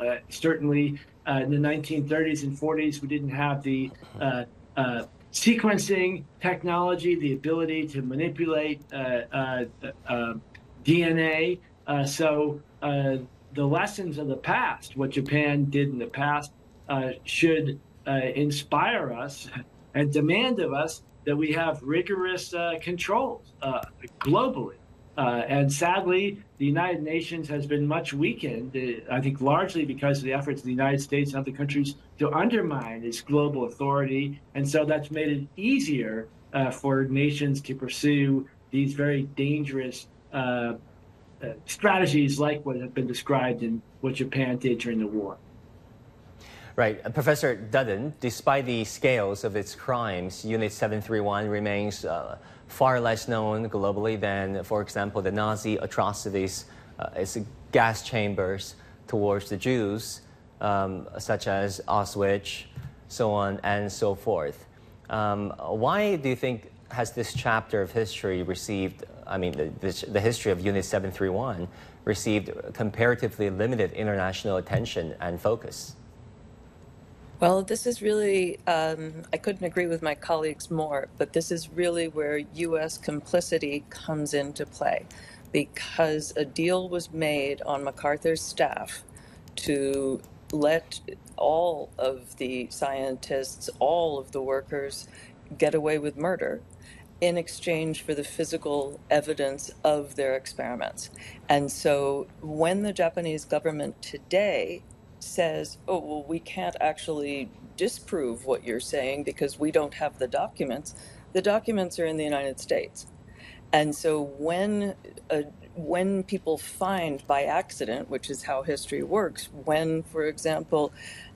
Certainly, in the 1930s and 40s, we didn't have the sequencing technology, the ability to manipulate DNA. The lessons of the past, what Japan did in the past, should inspire us and demand of us that we have rigorous controls globally. And sadly, the United Nations has been much weakened, I think largely because of the efforts of the United States and other countries to undermine its global authority. And so that's made it easier for nations to pursue these very dangerous strategies like what have been described in what Japan did during the war. Right. Professor Dutton, despite the scales of its crimes, Unit 731 remains far less known globally than, for example, the Nazi atrocities, its gas chambers towards the Jews, such as Auschwitz, so on and so forth. Why do you think has this chapter of history received, the history of Unit 731 received comparatively limited international attention and focus? Well, this is really, I couldn't agree with my colleagues more, but this is really where U.S. complicity comes into play, because a deal was made on MacArthur's staff to let all of the scientists, all of the workers get away with murder in exchange for the physical evidence of their experiments. And so when the Japanese government today says, oh, well, we can't actually disprove what you're saying because we don't have the documents are in the United States. And so when people find by accident, which is how history works, when, for example,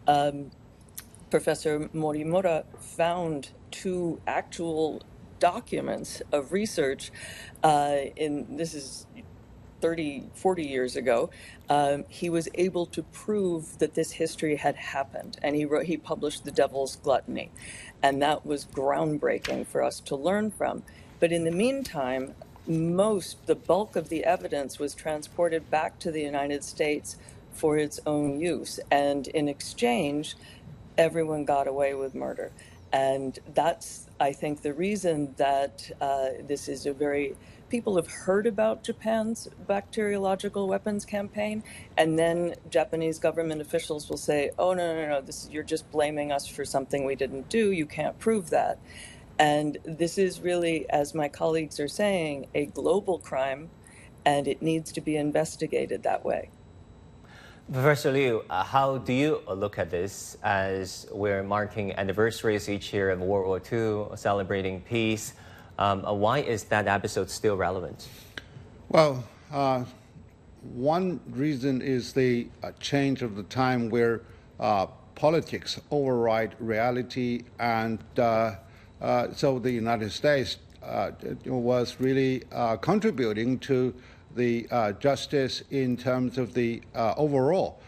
Professor Morimura found 2 actual documents of research this is 30, 40 years ago, he was able to prove that this history had happened. And he published The Devil's Gluttony. And that was groundbreaking for us to learn from. But in the meantime, the bulk of the evidence was transported back to the United States for its own use. And in exchange, everyone got away with murder. And that's, I think, the reason that this is people have heard about Japan's bacteriological weapons campaign, and then Japanese government officials will say, oh, no, you're just blaming us for something we didn't do. You can't prove that. And this is really, as my colleagues are saying, a global crime, and it needs to be investigated that way. Professor Liu, how do you look at this as we're marking anniversaries each year of World War II, celebrating peace? Why is that episode still relevant? Well, one reason is the change of the time where politics override reality, and so the United States was really contributing to the justice in terms of the overall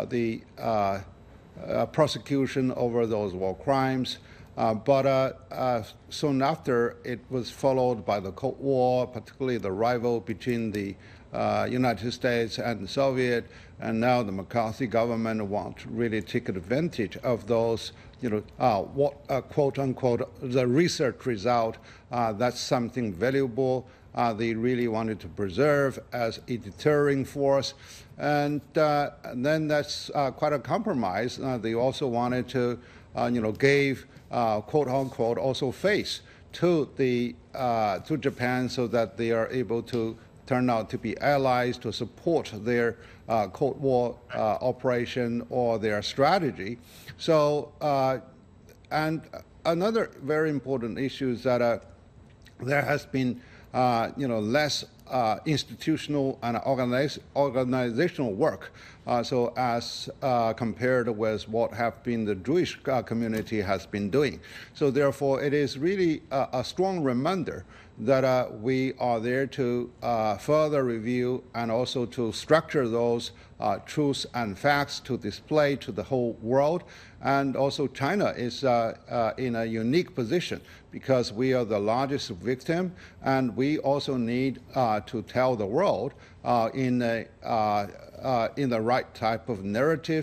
prosecution over those war crimes. But soon after, it was followed by the Cold War, particularly the rival between the United States and the Soviet, and now the McCarthy government want to really take advantage of those, quote unquote, the research result. That's something valuable. They really wanted to preserve as a deterring force. And then that's quite a compromise. They also wanted to, gave, quote unquote, also face to Japan so that they are able to turn out to be allies to support their Cold War operation or their strategy. So, and another very important issue is that there has been less institutional and organizational work, so as compared with what have been the Jewish community has been doing. So therefore, it is really a strong reminder that we are there to further review and also to structure those truths and facts to display to the whole world. And also China is in a unique position because we are the largest victim, and we also need to tell the world in the right type of narrative